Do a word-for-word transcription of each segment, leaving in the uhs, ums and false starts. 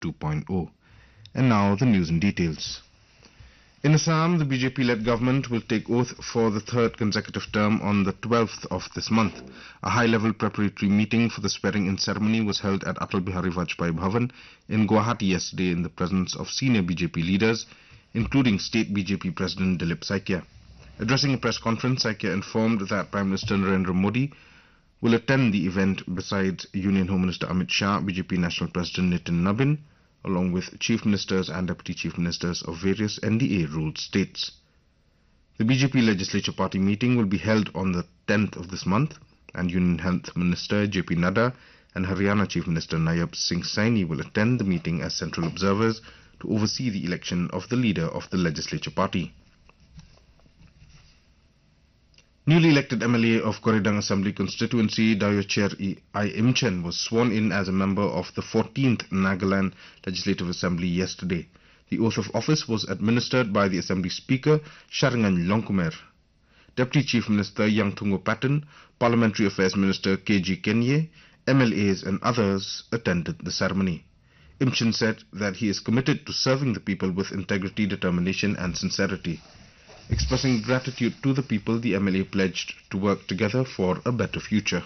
two point oh. And now the news in details. In Assam, the B J P-led government will take oath for the third consecutive term on the twelfth of this month. A high-level preparatory meeting for the swearing-in ceremony was held at Atal Bihari Vajpayee Bhavan in Guwahati yesterday in the presence of senior B J P leaders, including State B J P President Dilip Saikia. Addressing a press conference, Saikia informed that Prime Minister Narendra Modi will attend the event besides Union Home Minister Amit Shah, B J P National President Nitin Nabin, along with Chief Ministers and Deputy Chief Ministers of various N D A-ruled states. The B J P Legislature Party meeting will be held on the tenth of this month, and Union Health Minister J P Nadda and Haryana Chief Minister Nayab Singh Saini will attend the meeting as central observers to oversee the election of the leader of the Legislature Party. Newly elected M L A of Corridang Assembly constituency, Dayocher I. Imchen, was sworn in as a member of the fourteenth Nagaland Legislative Assembly yesterday. The oath of office was administered by the Assembly Speaker, Sharangan Longkumer. Deputy Chief Minister Yangthungo Patton, Parliamentary Affairs Minister K G Kenye, M L As and others attended the ceremony. Imchen said that he is committed to serving the people with integrity, determination and sincerity. Expressing gratitude to the people, the M L A pledged to work together for a better future.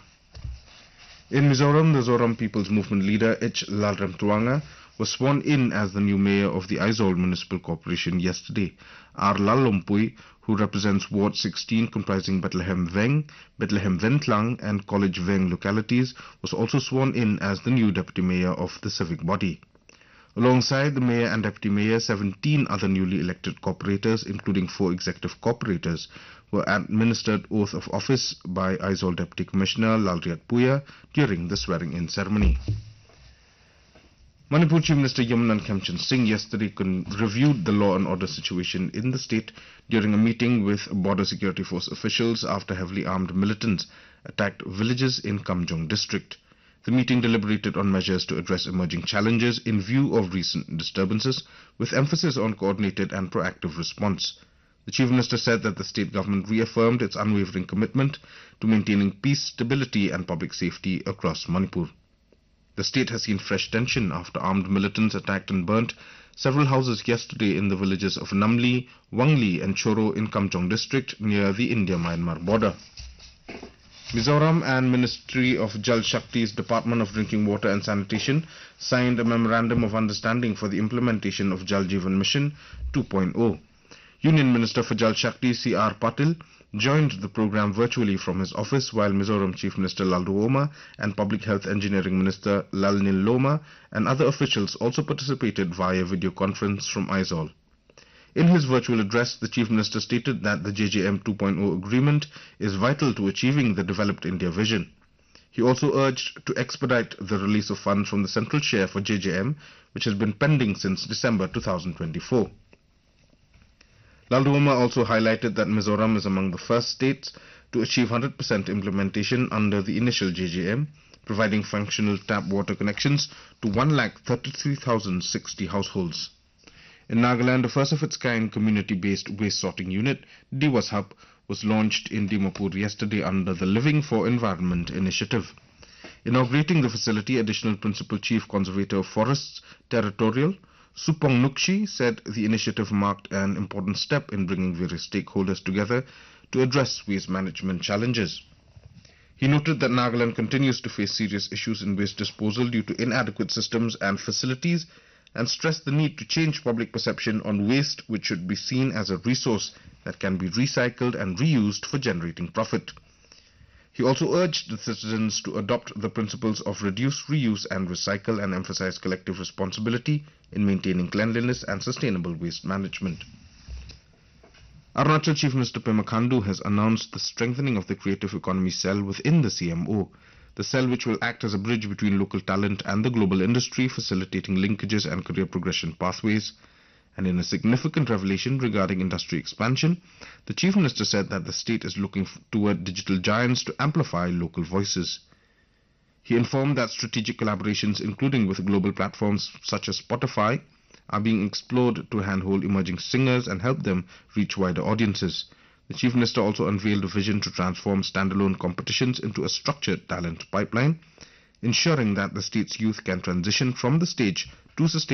In Mizoram, the Zoram People's Movement leader H. Lalram Tuanga was sworn in as the new mayor of the Aizawl Municipal Corporation yesterday. R. Lalompui, who represents Ward sixteen comprising Bethlehem Veng, Bethlehem Ventlang and College Veng localities, was also sworn in as the new deputy mayor of the civic body. Alongside the mayor and deputy mayor, seventeen other newly elected corporators, including four executive corporators, were administered oath of office by Aizawl Deputy Commissioner Lalriat Puya during the swearing-in ceremony. Manipur Chief Minister Yamunan Khemchand Singh yesterday reviewed the law and order situation in the state during a meeting with Border Security Force officials after heavily armed militants attacked villages in Kamjong district. The meeting deliberated on measures to address emerging challenges in view of recent disturbances, with emphasis on coordinated and proactive response. The Chief Minister said that the state government reaffirmed its unwavering commitment to maintaining peace, stability and public safety across Manipur. The state has seen fresh tension after armed militants attacked and burnt several houses yesterday in the villages of Namli, Wangli and Choro in Kamjong district near the India-Myanmar border. Mizoram and Ministry of Jal Shakti's Department of Drinking Water and Sanitation signed a Memorandum of Understanding for the implementation of Jal Jeevan Mission two point oh. Union Minister for Jal Shakti C R Patil joined the program virtually from his office, while Mizoram Chief Minister Laldu Oma and Public Health Engineering Minister Lalnil Loma and other officials also participated via video conference from Aizawl. In his virtual address, the Chief Minister stated that the J J M two point oh agreement is vital to achieving the Developed India vision. He also urged to expedite the release of funds from the central share for J J M, which has been pending since December two thousand twenty-four. Laldu Oma also highlighted that Mizoram is among the first states to achieve one hundred percent implementation under the initial J J M, providing functional tap water connections to one lakh thirty-three thousand sixty households. In Nagaland, a first-of-its-kind community-based waste sorting unit, Diwas Hub, was launched in Dimapur yesterday under the Living for Environment initiative. Inaugurating the facility, Additional Principal Chief Conservator of Forests Territorial, Supong Nukshi, said the initiative marked an important step in bringing various stakeholders together to address waste management challenges. He noted that Nagaland continues to face serious issues in waste disposal due to inadequate systems and facilities, and stressed the need to change public perception on waste, which should be seen as a resource that can be recycled and reused for generating profit. He also urged the citizens to adopt the principles of reduce, reuse and recycle and emphasize collective responsibility in maintaining cleanliness and sustainable waste management. Arunachal Chief Minister Pema Khandu has announced the strengthening of the Creative Economy Cell within the C M O. The cell, which will act as a bridge between local talent and the global industry, facilitating linkages and career progression pathways. And in a significant revelation regarding industry expansion, the Chief Minister said that the state is looking toward digital giants to amplify local voices. He informed that strategic collaborations, including with global platforms such as Spotify, are being explored to handhold emerging singers and help them reach wider audiences. The Chief Minister also unveiled a vision to transform standalone competitions into a structured talent pipeline, ensuring that the state's youth can transition from the stage to sustainable